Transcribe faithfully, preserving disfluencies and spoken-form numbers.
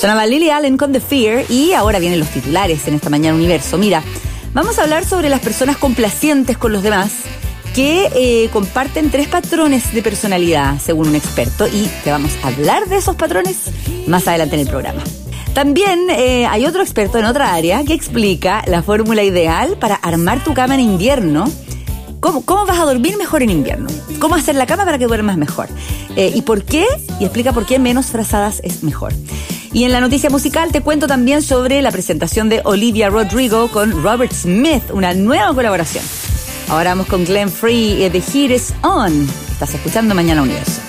Sonaba Lily Allen con The Fear y ahora vienen los titulares en esta Mañana Universo. Mira, vamos a hablar sobre las personas complacientes con los demás que eh, comparten tres patrones de personalidad, según un experto, y te vamos a hablar de esos patrones más adelante en el programa. También eh, hay otro experto en otra área que explica la fórmula ideal para armar tu cama en invierno. ¿Cómo, cómo vas a dormir mejor en invierno? ¿Cómo hacer la cama para que duermas mejor? Eh, ¿Y por qué? Y explica por qué menos frazadas es mejor. Y en la noticia musical te cuento también sobre la presentación de Olivia Rodrigo con Robert Smith, una nueva colaboración. Ahora vamos con Glenn Free y The Heat Is On. Estás escuchando Mañana Universo.